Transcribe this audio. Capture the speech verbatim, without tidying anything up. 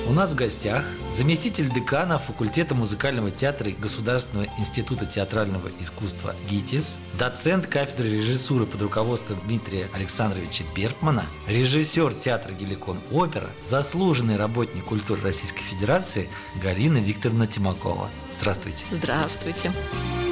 У нас в гостях заместитель декана факультета музыкального театра и Государственного института театрального искусства ГИТИС, доцент кафедры режиссуры под руководством Дмитрия Александровича Бергмана, режиссер театра «Геликон Опера», заслуженный работник культуры Российской Федерации Галина Викторовна Тимакова. Здравствуйте. Здравствуйте.